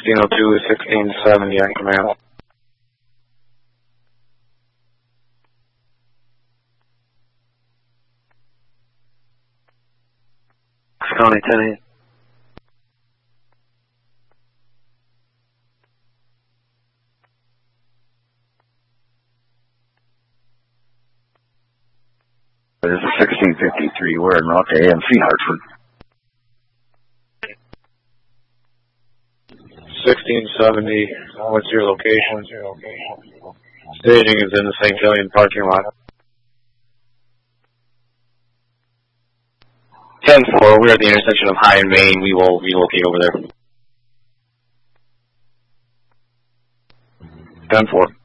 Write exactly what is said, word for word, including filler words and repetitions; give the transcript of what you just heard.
sixteen oh two, sixteen seventy on command. County ten eight. This is sixteen fifty-three. We're en route to A M C Hartford. sixteen seventy. What's your location? What's your location? Staging is in the Saint Killian parking lot. ten four, we're at the intersection of High and Main. We will relocate over there. ten four.